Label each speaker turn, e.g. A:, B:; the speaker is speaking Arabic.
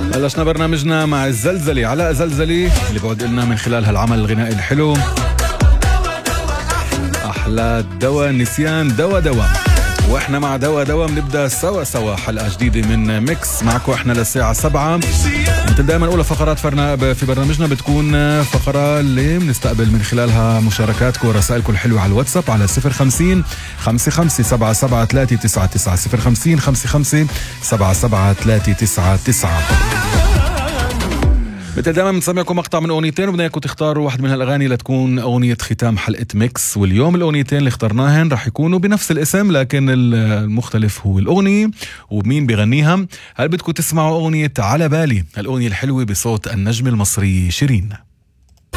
A: بلشنا برنامجنا مع الزلزلة، علاء زلزلي اللي بعد لنا من خلال هالعمل الغنائي الحلو أحلى الدواء نسيان دوا. واحنا مع دوا بنبدأ سوا حلقة جديدة من ميكس معكم احنا للساعة 7. مثل دائما أولى فقرات في برنامجنا بتكون فقرة اللي بنستقبل من خلالها مشاركاتكم ورسائلكم الحلوة على الواتساب على 050 55 77 399 050 55 77 399. مثل دائما بنسمعكم مقطع من أغنيتين وبدنا اياكم تختاروا واحد من هالأغاني لتكون أغنية ختام حلقة ميكس. واليوم الأغنيتين اللي اخترناهن رح يكونوا بنفس الاسم لكن المختلف هو الأغنية ومين بيغنيها. هل بدكم تسمعوا أغنية على بالي، الأغنية الحلوة بصوت النجم المصري شيرين؟